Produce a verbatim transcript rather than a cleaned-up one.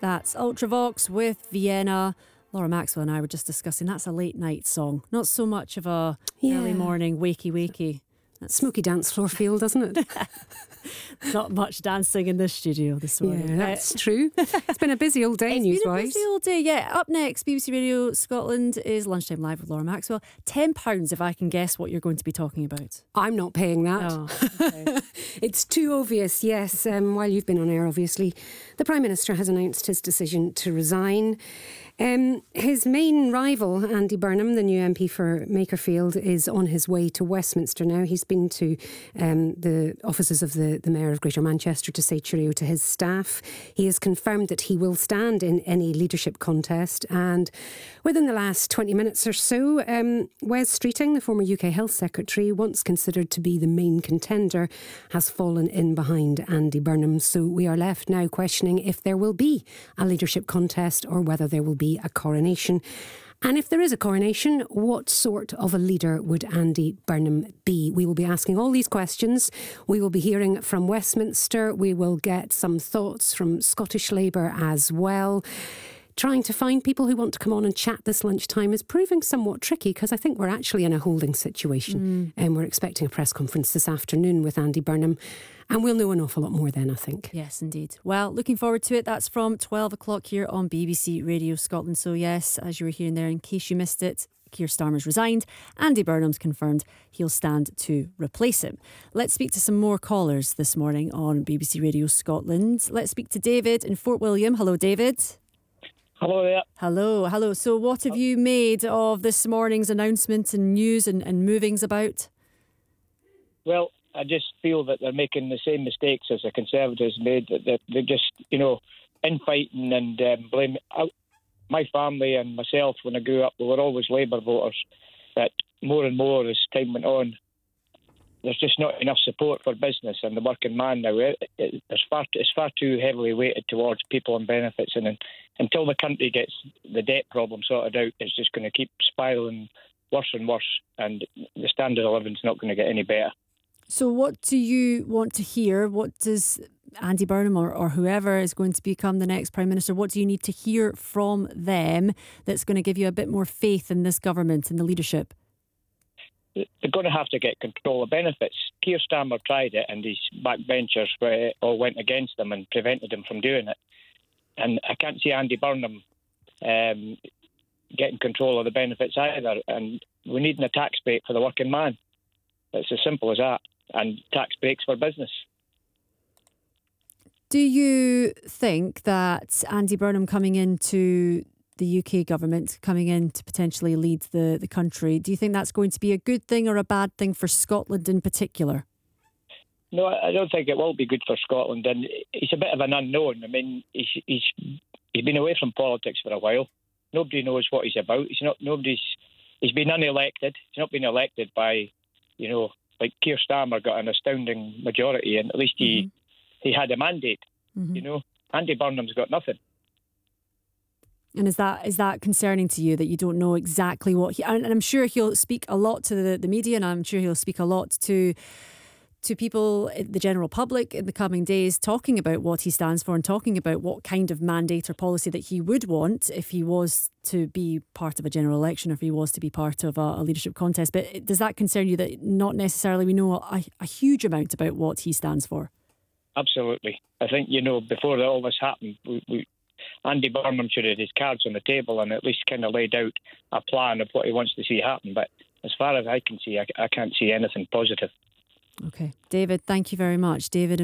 That's Ultravox with Vienna. Laura Maxwell and I were just discussing that's a late night song, not so much of a yeah. early morning wakey wakey. That's smoky dance floor feel, doesn't it? Not much dancing in this studio this morning. Yeah, that's uh, true. It's been a busy old day, it's news-wise. It's been a busy old day, yeah. Up next, B B C Radio Scotland is Lunchtime Live with Laura Maxwell. ten pounds if I can guess what you're going to be talking about. I'm not paying that. Oh, okay. It's too obvious, yes. Um, while you've been on air, obviously, the Prime Minister has announced his decision to resign. Um, his main rival, Andy Burnham, the new M P for Makerfield, is on his way to Westminster now. He's been to um, the offices of the, the Mayor of Greater Manchester to say cheerio to his staff. He has confirmed that he will stand in any leadership contest. And within the last twenty minutes or so, um, Wes Streeting, the former U K Health Secretary, once considered to be the main contender, has fallen in behind Andy Burnham. So we are left now questioning if there will be a leadership contest or whether there will be a coronation. And if there is a coronation, what sort of a leader would Andy Burnham be? We will be asking all these questions. We will be hearing from Westminster. We will get some thoughts from Scottish Labour as well. Trying to find people who want to come on and chat this lunchtime is proving somewhat tricky because I think we're actually in a holding situation. Mm. And we're expecting a press conference this afternoon with Andy Burnham. And we'll know an awful lot more then, I think. Yes, indeed. Well, looking forward to it. That's from twelve o'clock here on B B C Radio Scotland. So yes, as you were hearing there, in case you missed it, Keir Starmer's resigned. Andy Burnham's confirmed he'll stand to replace him. Let's speak to some more callers this morning on B B C Radio Scotland. Let's speak to David in Fort William. Hello, David. Hello there. Hello, hello. So what have you made of this morning's announcement and news and, and movings about? Well, I just feel that they're making the same mistakes as the Conservatives made. That they're, they're just, you know, infighting and um, blame. I, my family and myself, when I grew up, we were always Labour voters. But more and more as time went on, there's just not enough support for business and the working man now. It, it, it's, far, it's far too heavily weighted towards people and benefits. And, and until the country gets the debt problem sorted out, it's just going to keep spiralling worse and worse. And the standard of living is not going to get any better. So what do you want to hear? What does Andy Burnham or, or whoever is going to become the next Prime Minister, what do you need to hear from them that's going to give you a bit more faith in this government and the leadership? They're going to have to get control of benefits. Keir Starmer tried it and his backbenchers were, all went against him and prevented him from doing it. And I can't see Andy Burnham um, getting control of the benefits either. And we need a tax break for the working man. It's as simple as that. And tax breaks for business. Do you think that Andy Burnham coming into the U K government, coming in to potentially lead the, the country, do you think that's going to be a good thing or a bad thing for Scotland in particular? No, I don't think it will be good for Scotland. And he's a bit of an unknown. I mean, he's he's, he's been away from politics for a while. Nobody knows what he's about. He's not. Nobody's. He's been unelected. He's not been elected by, you know, like Keir Starmer got an astounding majority, and at least he mm-hmm. he had a mandate. Mm-hmm. You know, Andy Burnham's got nothing. And is that is that concerning to you that you don't know exactly what he? And I'm sure he'll speak a lot to the, the media, and I'm sure he'll speak a lot to to people, the general public, in the coming days, talking about what he stands for and talking about what kind of mandate or policy that he would want if he was to be part of a general election, or if he was to be part of a, a leadership contest. But does that concern you that not necessarily we know a, a huge amount about what he stands for? Absolutely. I think, you know, before all this happened, we, we Andy Burnham should have had his cards on the table and at least kind of laid out a plan of what he wants to see happen. But as far as I can see, I, I can't see anything positive. Okay. David, thank you very much. David